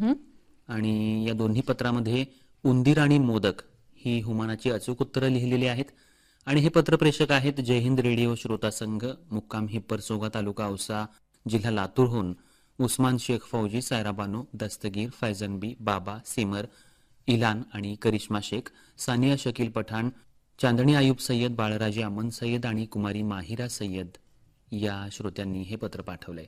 आणि या दोन्ही पत्रामध्ये उंदीर आणि मोदक ही हुमानाची अचूक उत्तरं लिहिलेली आहेत. आणि हे पत्रप्रेषक आहेत जय हिंद रेडिओ श्रोता संघ, मुक्काम हिप्परसोगा, तालुका औसा, जिल्हा लातूरहून उस्मान शेख फौजी, सायरा बानो, दस्तगीर, फैजन बी, बाबा, सिमर, इलान आणि करिश्मा शेख, सानिया शकील पठाण, चांदणी आयुब सय्यद, बाळराजे अमन सय्यद आणि कुमारी माहिरा सय्यद या श्रोत्यांनी हे पत्र पाठवलंय.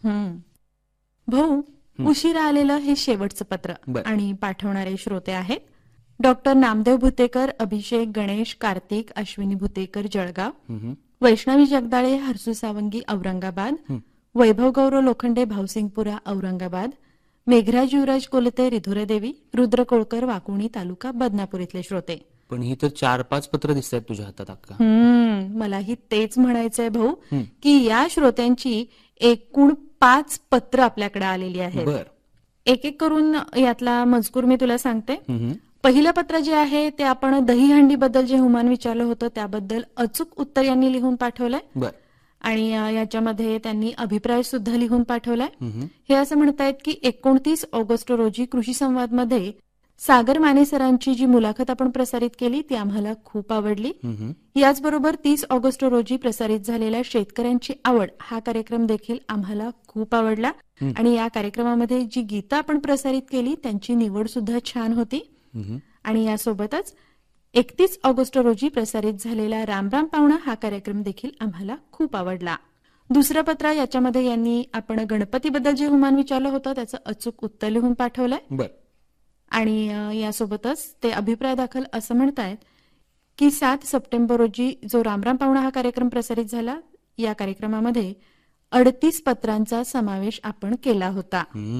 भाऊ, उशिरा आलेलं हे शेवटचं पत्र आणि पाठवणारे श्रोते आहेत डॉक्टर नामदेव भुतेकर, अभिषेक, गणेश, कार्तिक, अश्विनी भुतेकर, जळगाव, वैष्णवी जगदाळे, हर्सू सावंगी, औरंगाबाद, वैभव गौरव लोखंडे, भावसिंगपुरा, औरंगाबाद, मेघराज युवराज कोलते, रिधुरदेवी, रुद्र कोळकर, वाकुणी, तालुका बदनापूर इथले श्रोते. पण ही तर 4-5 पत्र दिसत आहेत तुझ्या हातात अक्का. मलाही तेच म्हणायचंय भाऊ की या श्रोत्यांची एकूण 5 पत्र आपल्याकडे आलेली आहेत. एक एक करून यातला मजकूर मी तुला सांगते. पहिलं पत्र जे आहे ते आपण दहीहंडी बद्दल जे हुमान विचारलं होतं त्याबद्दल अचूक उत्तर यांनी लिहून पाठवलंय. आणि याच्यामध्ये त्यांनी अभिप्राय सुद्धा लिहून पाठवलाय. हे असं म्हणतायत की 29 ऑगस्ट रोजी कृषी संवाद मध्ये सागर माने सरांची जी मुलाखत आपण प्रसारित केली ती आम्हाला खूप आवडली. याचबरोबर 30 ऑगस्ट रोजी प्रसारित झालेला शेतकऱ्यांची आवड हा कार्यक्रम देखील आम्हाला खूप आवडला. आणि या कार्यक्रमामध्ये जी गीतं आपण प्रसारित केली त्यांची निवड सुद्धा छान होती. आणि यासोबतच 31 ऑगस्ट रोजी प्रसारित झालेला राम राम पाहुणा हा कार्यक्रम देखील आम्हाला खूप आवडला. दुसरं पत्र याच्यामध्ये यांनी आपण गणपतीबद्दल जे हुमान विचारलं होतं त्याचं अचूक उत्तर लिहून पाठवलंय. आणि यासोबतच ते अभिप्राय दाखल असं म्हणतायत की 7 सप्टेंबर रोजी जो राम राम पाहुणा हा कार्यक्रम प्रसारित झाला या कार्यक्रमामध्ये 38 पत्रांचा समावेश आपण केला होता.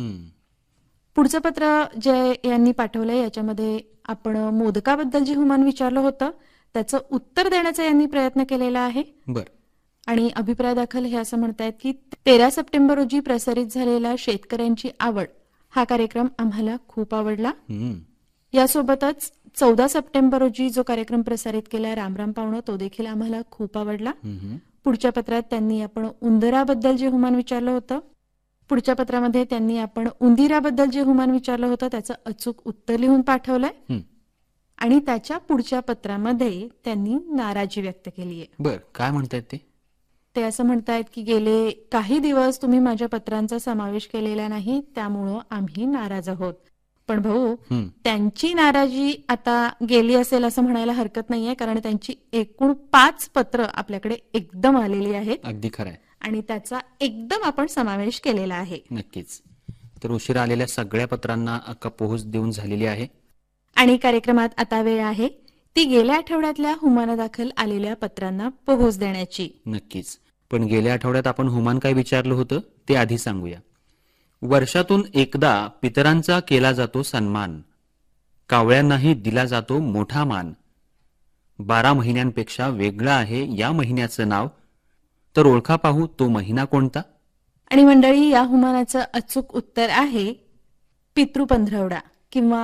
पुढचं पत्र जे यांनी पाठवलंय याच्यामध्ये आपण मोदकाबद्दल जे हुमान विचारलं होतं त्याचं उत्तर देण्याचा यांनी प्रयत्न केलेला आहे. आणि अभिप्राय दाखल हे असं म्हणतायत की 13 सप्टेंबर रोजी प्रसारित झालेला शेतकऱ्यांची आवड हा कार्यक्रम आम्हाला खूप आवडला. यासोबतच 14 सप्टेंबर रोजी जो कार्यक्रम प्रसारित केला राम राम पाहुणं तो देखील आम्हाला खूप आवडला. पुढच्या पत्रात त्यांनी आपण उंदराबद्दल जे हुमान विचारलं होतं पुढच्या पत्रामध्ये त्यांनी आपण उंदिराबद्दल जे हुमान विचारलं होतं त्याचं अचूक उत्तर लिहून पाठवलंय. आणि त्याच्या पुढच्या पत्रामध्ये त्यांनी नाराजी व्यक्त केली आहे. काय म्हणतायत ते असं म्हणतायत की गेले काही दिवस तुम्ही माझ्या पत्रांचा समावेश केलेला नाही त्यामुळं आम्ही नाराज आहोत. पण भाऊ, त्यांची नाराजी आता गेली असेल असं म्हणायला हरकत नाहीये कारण त्यांची एकूण 5 पत्र आपल्याकडे एकदम आलेली आहेत. अगदी खरं आहे. आणि त्याचा एकदम आपण समावेश केलेला आहे. नक्कीच. तर उशिरा आलेल्या सगळ्या पत्रांना अक्का पोहोच देऊन झालेली आहे. आणि कार्यक्रमात आता वेळ आहे ती गेल्या आठवड्यातल्या हुमानादाखल आलेल्या पत्रांना पोहोच देण्याची. नक्कीच. पण गेल्या आठवड्यात आपण हुमान काय विचारलं होतं ते आधी सांगूया. वर्षातून एकदा पितरांचा केला जातो सन्मान, कावळ्यांनाही दिला जातो मोठा मान. 12 महिन्यांपेक्षा वेगळं आहे या महिन्याचं नाव, तर ओळखा पाहू तो महिना कोणता. आणि मंडळी, या हुमानाचं अचूक उत्तर आहे पितृपंधरवडा किंवा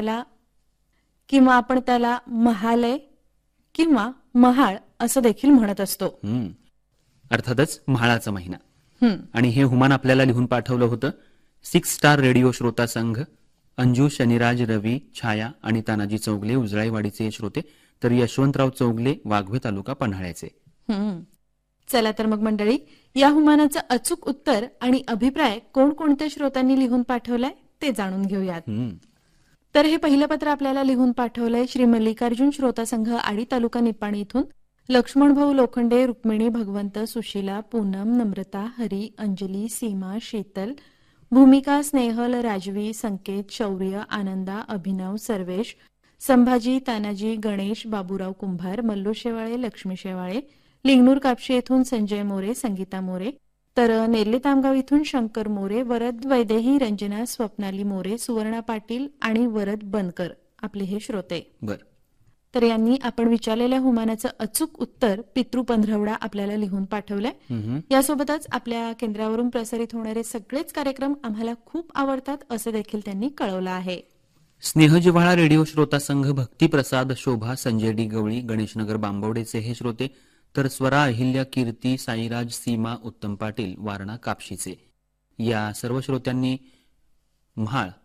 आपण त्याला महालय किंवा महाळ असं देखील म्हणत असतो. अर्थातच म्हाळाचा महिना. आणि हे हुमान आपल्याला लिहून पाठवलं होतं 6 स्टार रेडिओ श्रोता संघ, अंजू, शनिराज, रवी, छाया आणि तानाजी चौगले उजळाईवाडीचे श्रोते, तर यशवंतराव चौगले वाघवे तालुका पन्हाळ्याचे. चला तर मग मंडळी, या हुमानाचं अचूक उत्तर आणि अभिप्राय कोणकोणत्या श्रोत्यांनी लिहून पाठवलाय ते जाणून घेऊयात. तर हे पहिलं पत्र आपल्याला लिहून पाठवलंय श्री मल्लिकार्जुन श्रोता संघ, आडी तालुका निपाणी इथून लक्ष्मण भाऊ लोखंडे, रुक्मिणी, भगवंत, सुशीला, पूनम, नम्रता, हरी, अंजली, सीमा, शीतल, भूमिका, स्नेहल, राजवी, संकेत, शौर्य, आनंदा, अभिनव, सर्वेश, संभाजी, तानाजी, गणेश, बाबूराव कुंभार, मल्लू शेवाळे, लक्ष्मी शेवाळे, लिंगनूर कापशी येथून संजय मोरे, संगीता मोरे, तर नेरली तामगाव इथून शंकर मोरे, वरद वैदेही, रंजना, स्वप्नाली मोरे, सुवर्णा पाटील आणि वरद बनकर आपले हे श्रोते. तर यांनी आपण विचारलेल्या हुमानाचं अचूक उत्तर पितृपंधरवडा आपल्याला लिहून पाठवलंय. यासोबतच आपल्या केंद्रावरून प्रसारित होणारे सगळेच कार्यक्रम आम्हाला खूप आवडतात असं देखील त्यांनी कळवलं आहे. स्नेहजिव्हाळा रेडिओ श्रोता संघ, भक्तीप्रसाद, शोभा, संजय डी गवळी, गणेशनगर बांबवडेचे हे श्रोते, तर स्वरा, अहिल्या, कीर्ती, साईराज, सीमा, उत्तम पाटील, वारणा कापशीचे या सर्व श्रोत्यांनी म्हाळ